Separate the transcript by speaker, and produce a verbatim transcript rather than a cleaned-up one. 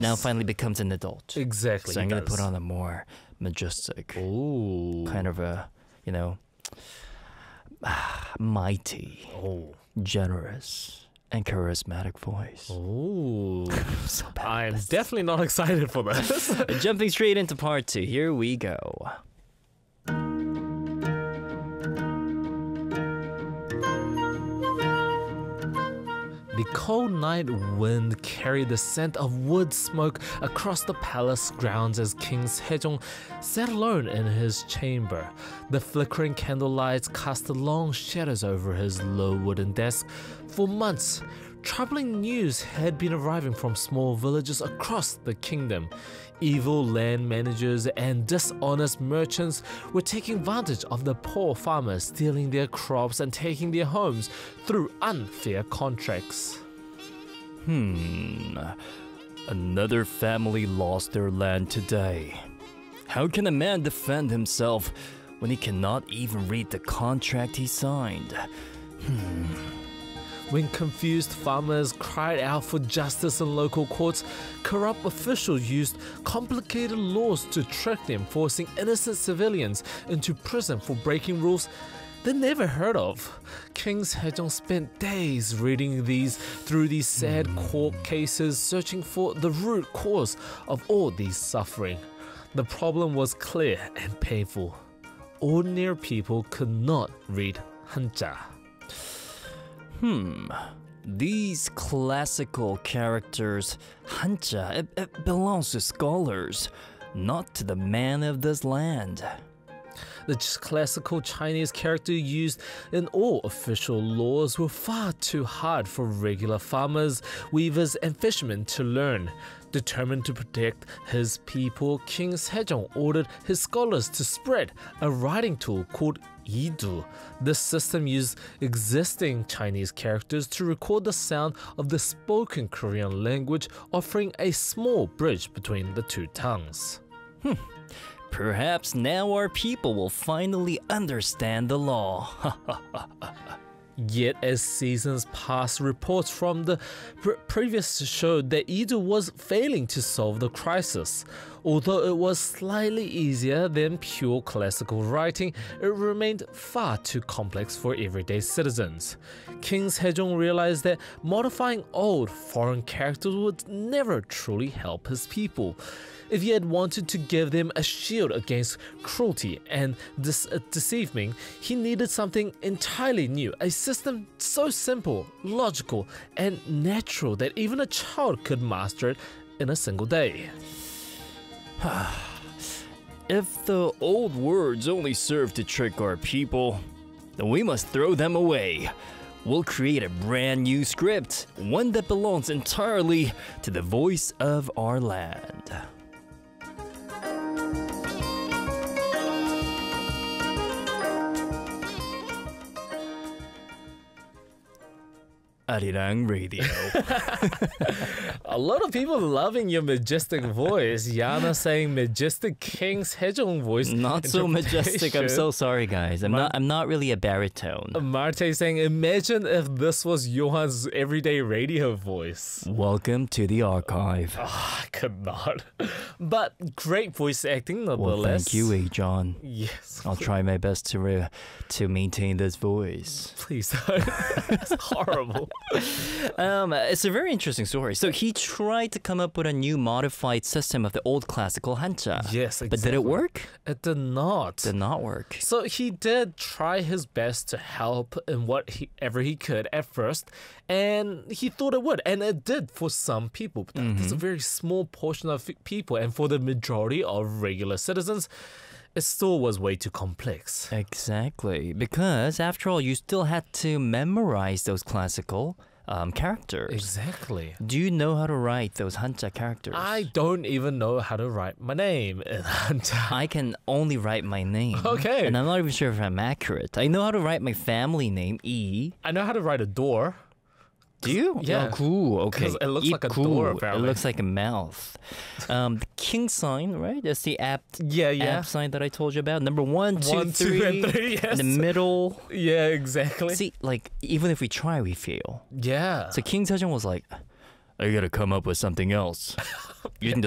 Speaker 1: now finally becomes an adult.
Speaker 2: Exactly.
Speaker 1: So I'm
Speaker 2: he
Speaker 1: going to
Speaker 2: does.
Speaker 1: put on a more majestic,
Speaker 2: Ooh.
Speaker 1: kind of a, you know, mighty,
Speaker 2: Oh.
Speaker 1: generous, and charismatic voice.
Speaker 2: Ooh.
Speaker 1: So bad.
Speaker 2: I'm definitely not excited for this.
Speaker 1: Jumping straight into part two. Here we go.
Speaker 2: The cold night wind carried the scent of wood smoke across the palace grounds as King Sejong sat alone in his chamber. The flickering candlelights cast long shadows over his low wooden desk. For months, troubling news had been arriving from small villages across the kingdom. Evil land managers and dishonest merchants were taking advantage of the poor farmers, stealing their crops and taking their homes through unfair contracts.
Speaker 1: Hmm. Another family lost their land today. How can a man defend himself when he cannot even read the contract he signed? Hmm.
Speaker 2: When confused farmers cried out for justice in local courts, corrupt officials used complicated laws to trick them, forcing innocent civilians into prison for breaking rules they never heard of. King Sejong spent days reading these through these sad court cases, searching for the root cause of all these suffering. The problem was clear and painful. Ordinary people could not read Hanja.
Speaker 1: Hmm. These classical characters, Hanja, it, it belongs to scholars, not to the man of this land.
Speaker 2: The ch- classical Chinese characters used in all official laws were far too hard for regular farmers, weavers, and fishermen to learn. Determined to protect his people, King Sejong ordered his scholars to spread a writing tool called Yidu. This system used existing Chinese characters to record the sound of the spoken Korean language, offering a small bridge between the two tongues.
Speaker 1: Hmm. Perhaps now our people will finally understand the law.
Speaker 2: Yet, as seasons passed, reports from the pre- previous showed that Yidu was failing to solve the crisis. Although it was slightly easier than pure classical writing, it remained far too complex for everyday citizens. King Sejong realized that modifying old foreign characters would never truly help his people. If he had wanted to give them a shield against cruelty and dis- uh, deceiving, he needed something entirely new, a system so simple, logical, and natural that even a child could master it in a single day.
Speaker 1: If the old words only serve to trick our people, then we must throw them away. We'll create a brand new script, one that belongs entirely to the voice of our land. Arirang Radio.
Speaker 2: A lot of people loving your majestic voice. Yana saying majestic King Sejong voice.
Speaker 1: Not so majestic. I'm so sorry, guys. I'm
Speaker 2: Mar-
Speaker 1: not. I'm not really a baritone.
Speaker 2: Marte saying, imagine if this was Johan's everyday radio voice.
Speaker 1: Welcome to the archive.
Speaker 2: Oh, I could not. But great voice acting,
Speaker 1: Well,
Speaker 2: nonetheless.
Speaker 1: thank you, A. John.
Speaker 2: Yes.
Speaker 1: I'll try my best to re- to maintain this voice.
Speaker 2: Please don't. It's horrible.
Speaker 1: Um, it's a very interesting story. So he tried to come up with a new modified system of the old classical Hanja.
Speaker 2: Yes, exactly.
Speaker 1: But did it work?
Speaker 2: It did not.
Speaker 1: Did not work.
Speaker 2: So he did try his best to help in whatever he could at first, and he thought it would, and it did for some people. But
Speaker 1: Mm-hmm.
Speaker 2: there's a very small portion of people, and for the majority of regular citizens, it still was way too complex.
Speaker 1: Exactly. Because after all, you still had to memorize those classical um, characters.
Speaker 2: Exactly.
Speaker 1: Do you know how to write those Hanja characters?
Speaker 2: I don't even know how to write my name in Hanja.
Speaker 1: I can only write my name.
Speaker 2: Okay.
Speaker 1: And I'm not even sure if I'm accurate. I know how to write my family name, E.
Speaker 2: I know how to write a door.
Speaker 1: Do you?
Speaker 2: Yeah.
Speaker 1: Oh, cool. Okay.
Speaker 2: 'Cause it looks like a
Speaker 1: Iku.
Speaker 2: door,
Speaker 1: It
Speaker 2: apparently.
Speaker 1: looks like a mouth. Um, the king sign, right? That's the app,
Speaker 2: Yeah, yeah.
Speaker 1: app sign that I told you about. Number one, two,
Speaker 2: One, two,
Speaker 1: three.
Speaker 2: and three, yes.
Speaker 1: In the middle.
Speaker 2: Yeah, exactly.
Speaker 1: See, like, even if we try, we fail.
Speaker 2: Yeah.
Speaker 1: So King Sejong was like, I gotta come up with something else. 因为你的